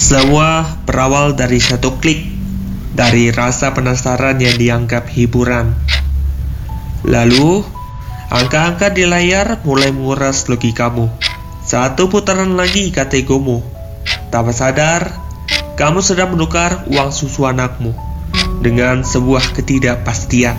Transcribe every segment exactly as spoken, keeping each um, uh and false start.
Semua berawal dari satu klik, dari rasa penasaran yang dianggap hiburan. Lalu, angka-angka di layar mulai menguras logikamu. Satu putaran lagi ikat egomu. Tanpa sadar, kamu sedang menukar uang susu anakmu dengan sebuah ketidakpastian.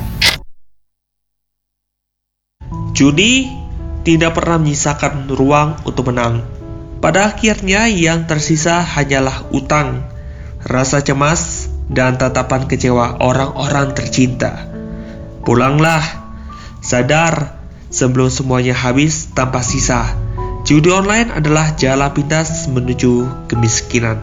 Judi tidak pernah menyisakan ruang untuk menang. Pada akhirnya yang tersisa hanyalah utang, rasa cemas, dan tatapan kecewa orang-orang tercinta. Pulanglah, sadar sebelum semuanya habis tanpa sisa. Judi online adalah jalan pintas menuju kemiskinan.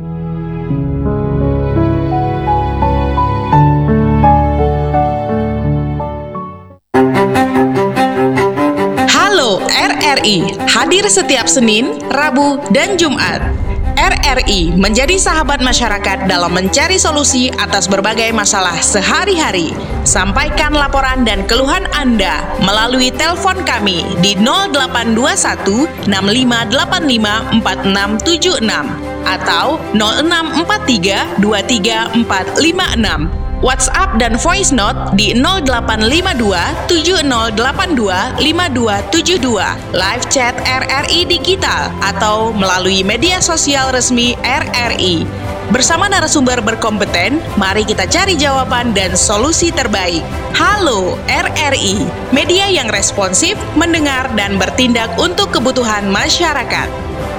R R I hadir setiap Senin, Rabu, dan Jumat. R R I menjadi sahabat masyarakat dalam mencari solusi atas berbagai masalah sehari-hari. Sampaikan laporan dan keluhan Anda melalui telepon kami di nol delapan dua satu enam lima delapan lima empat enam tujuh enam atau nol enam empat tiga dua tiga empat lima enam. WhatsApp dan voice note di nol delapan lima dua tujuh nol delapan dua lima dua tujuh dua, live chat R R I Digital, atau melalui media sosial resmi R R I. Bersama narasumber berkompeten, mari kita cari jawaban dan solusi terbaik. Halo R R I, media yang responsif, mendengar, dan bertindak untuk kebutuhan masyarakat.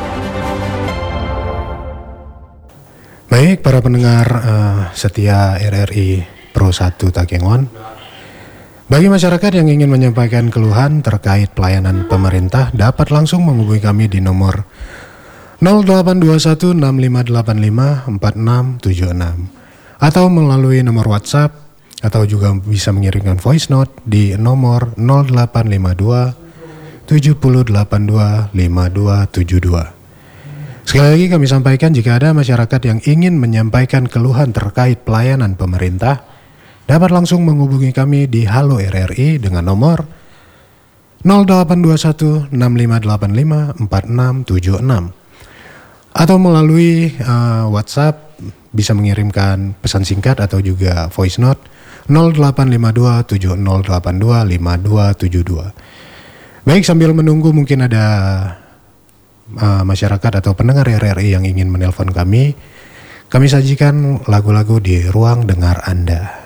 Baik, para pendengar uh, setia R R I Pro satu Takengon. Bagi masyarakat yang ingin menyampaikan keluhan terkait pelayanan pemerintah, dapat langsung menghubungi kami di nomor nol delapan dua satu enam lima delapan lima empat enam tujuh enam atau melalui nomor WhatsApp, atau juga bisa mengirimkan voice note di nomor nol delapan lima dua tujuh delapan dua lima dua tujuh dua. Sekali lagi kami sampaikan, jika ada masyarakat yang ingin menyampaikan keluhan terkait pelayanan pemerintah, dapat langsung menghubungi kami di Halo R R I dengan nomor nol delapan dua satu enam lima delapan lima empat enam tujuh enam atau melalui uh, WhatsApp bisa mengirimkan pesan singkat atau juga voice note nol delapan lima dua tujuh nol delapan dua lima dua tujuh dua. Baik, sambil menunggu mungkin ada Uh, masyarakat atau pendengar R R I yang ingin menelpon kami, kami sajikan lagu-lagu di ruang dengar Anda.